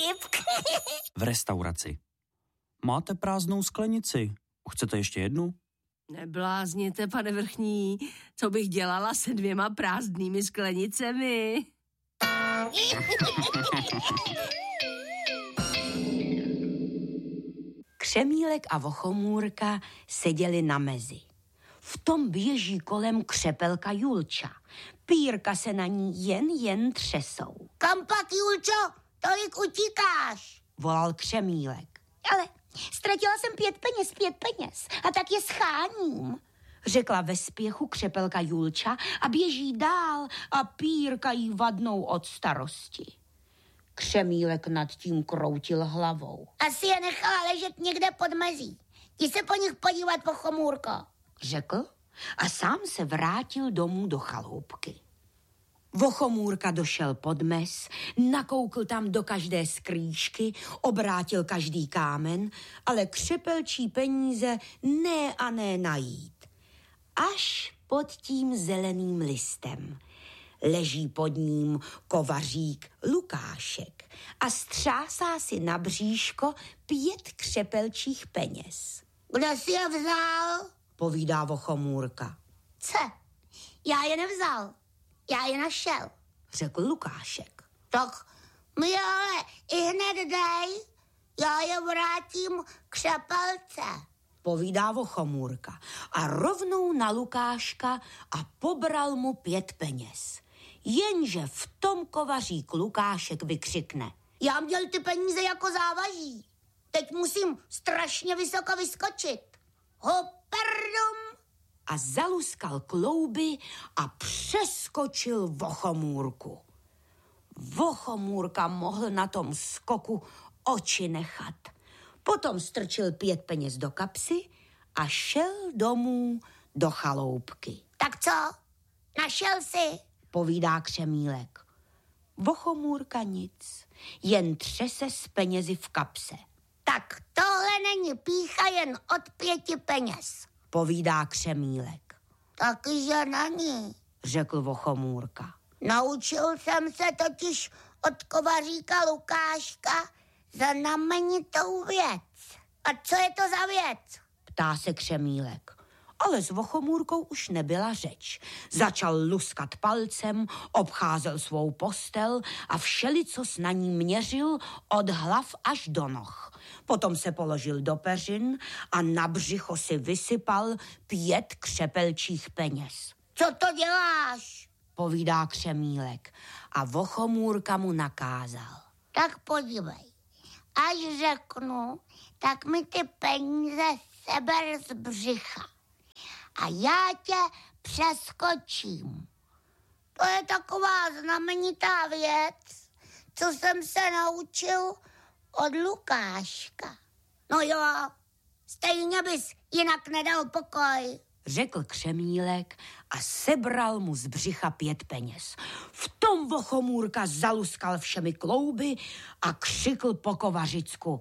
vtip. V restauraci. Máte prázdnou sklenici. Chcete ještě jednu? Neblázněte, pane Vrchní, co bych dělala se 2 prázdnými sklenicemi? Křemílek a Vochomůrka seděli na mezi. V tom běží kolem křepelka Julča. Pírka se na ní jen třesou. Kam pak, Julčo, tolik utíkáš? Volal Křemílek. Ale ztratila jsem 5 peněz a tak je scháním. Řekla ve spěchu křepelka Julča a běží dál a Pírka jí vadnou od starosti. Křemílek nad tím kroutil hlavou. Asi je nechala ležet někde pod mezí. Jdi se po nich podívat, Vochomůrko, řekl a sám se vrátil domů do chaloupky. Vochomůrka došel pod mez, nakoukl tam do každé skrýšky, obrátil každý kámen, ale křepelčí peníze ne najít. Až pod tím zeleným listem. Leží pod ním kovařík Lukášek a střásá si na bříško 5 křepelčích peněz. Kdo si je vzal? Povídá Vochomůrka. Co? Já je nevzal. Já je našel, řekl Lukášek. Tak mi je ale i hned dej, já je vrátím křepelce, povídá Vochomůrka a rovnou na Lukáška a pobral mu 5 peněz. Jenže v tom kovařík Lukášek vykřikne. Já měl ty peníze jako závaží. Teď musím strašně vysoko vyskočit. Hoperdum! A zaluskal klouby a přeskočil Vochomůrku. Vochomůrka mohl na tom skoku oči nechat. Potom strčil 5 peněz do kapsy a šel domů do chaloupky. Tak co? Našel jsi? Povídá Křemílek. Vochomůrka nic, jen třese s penězi v kapse. Tak tohle není pýcha jen od 5 peněz, povídá Křemílek. Takže není, řekl Vochomůrka. Naučil jsem se totiž od kovaříka Lukáška znamenitou věc. A co je to za věc? Ptá se Křemílek. Ale s Vochomůrkou už nebyla řeč. Začal luskat palcem, obcházel svou postel a všelicos na ní měřil od hlav až do noh. Potom se položil do peřin a na břicho si vysypal 5 křepelčích peněz. Co to děláš? Povídá Křemílek a Vochomůrka mu nakázal. Tak podívej, až řeknu, tak mi ty peníze seber z břicha. A já tě přeskočím. To je taková znamenitá věc, co jsem se naučil od Lukáška. No jo, stejně bys jinak nedal pokoj, řekl Křemílek a sebral mu z břicha 5 peněz. V tom Vochomůrka zaluskal všemi klouby a křikl po kovařicku.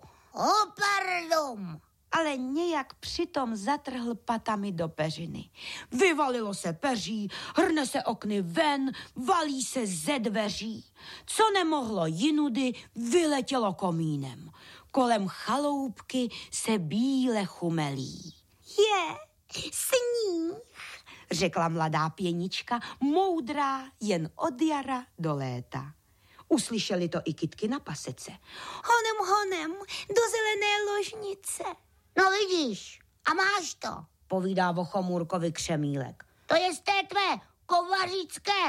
Hoperdum! Ale nějak přitom zatrhl patami do peřiny. Vyvalilo se peří, hrne se okny ven, valí se ze dveří. Co nemohlo jinudy, vyletělo komínem. Kolem chaloupky se bíle chumelí. Je, sníh, řekla mladá pěnička, moudrá jen od jara do léta. Uslyšeli to i kytky na pasece. Honem, do zelené ložnice. No vidíš, a máš to, povídá Vochomůrkovi Křemílek. To je z té tvé kovařícké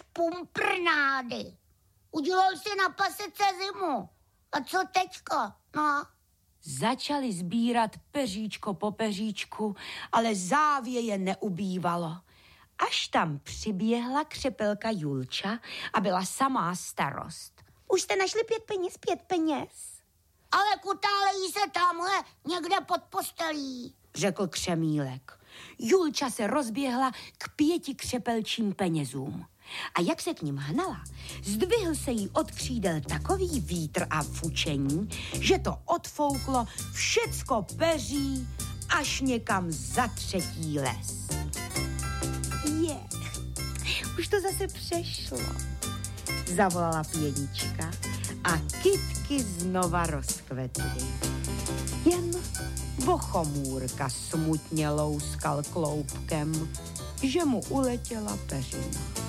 špumprnády. Udělal si na pasece zimu. A co teďko, no? Začali sbírat peříčko po peříčku, ale závěje neubývalo. Až tam přiběhla křepelka Julča a byla samá starost. Už jste našli 5 peněz? Ale kutálejí se tamhle někde pod postelí, řekl Křemílek. Julča se rozběhla k 5 křepelčím penězům. A jak se k ním hnala, zdvihl se jí od křídel takový vítr a fučení, že to odfouklo všecko peří až někam za 3. les. Už to zase přešlo, zavolala pěnička a kytky znova rozkvetly. Jen Vochomůrka smutně louskal kloubkem, že mu uletěla peřina.